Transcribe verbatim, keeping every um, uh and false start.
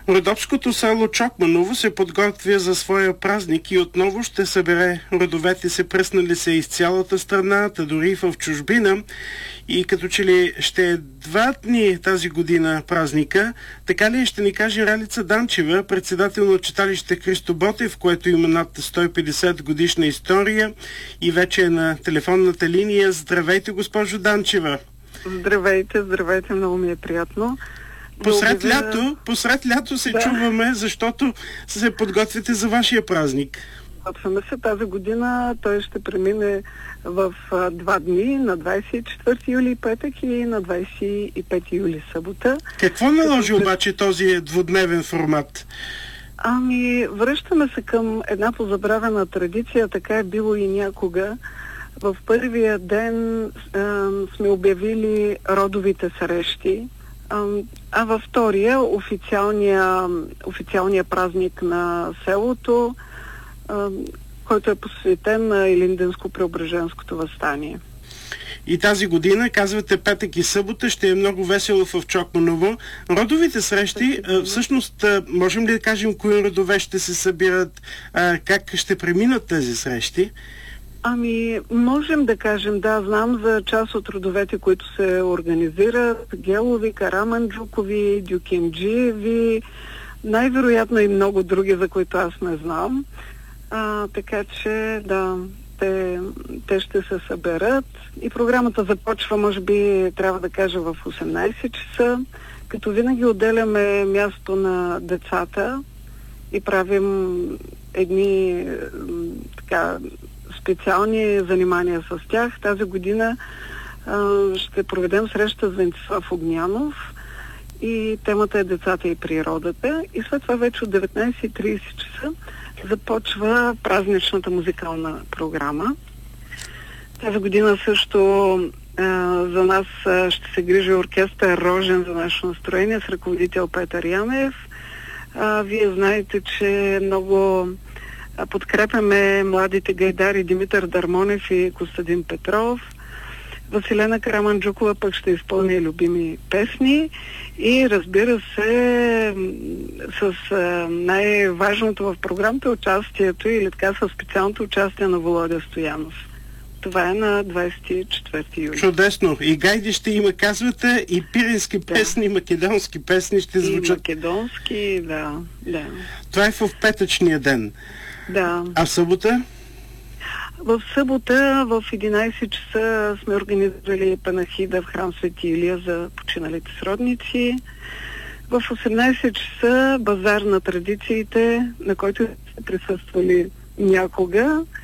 Родопското село Чокманово се подготвя за своя празник и отново ще събере родовете се пръснали се из цялата страна, та дори в чужбина. И като че ли ще е два дни тази година празника, така ли ще ни каже Ралица Данчева, председател на читалище Христо Ботев, което има над сто и петдесет годишна история и вече е на телефонната линия. Здравейте, госпожо Данчева! Здравейте, здравейте, много ми е приятно. Посред Благодаря... лято, посред лято се да. чуваме, защото се подготвяте за вашия празник. Подготвяме се тази година. Той ще премине в а, два дни, на двадесет и четвърти юли петък и на двадесет и пети юли събота. Какво наложи Като... обаче този двудневен формат? Ами, връщаме се към една позабравена традиция, така е било и някога. В първия ден а, сме обявили родовите срещи, а, а във втория официалния, официалния празник на селото, а, който е посветен на Илинденско-Преображенското въстание. И тази година, казвате, петък и събота ще е много весело в Чокманово. Родовите срещи, а, всъщност, а, можем ли да кажем кои родове ще се събират, а, как ще преминат тези срещи? Ами, можем да кажем, да, знам за част от родовете, които се организират. Гелови, Караманджукови, Дюкенджиеви, най-вероятно и много други, за които аз не знам. А, така че, да, те, те ще се съберат. И програмата започва, може би, трябва да кажа, в осемнадесет часа, като винаги отделяме място на децата и правим едни така специални занимания с тях. Тази година а, ще проведем среща с Венцислав Огнянов и темата е децата и природата. И след това вече от деветнадесет и тридесет часа започва празничната музикална програма. Тази година също а, за нас а, ще се грижи оркестър Рожен за нашето настроение с ръководител Петър Янев. А, вие знаете, че много подкрепяме младите гайдари Димитър Дармонев и Костадин Петров. Василена Караманджукова пък ще изпълни любими песни и разбира се с а, най-важното в програмата участието или така със специалното участие на Володя Стоянов. Това е на двадесет и четвърти юли. Чудесно! И гайди ще има, казвате, и пирински песни, да. Македонски песни ще звучат. И македонски, да, да. Това е в петъчния ден. Да. А в събота? В събота в единадесет часа сме организирали панахида в храм Свети Илия за починалите сродници. В осемнадесет часа базар на традициите, на който сте присъствали някога.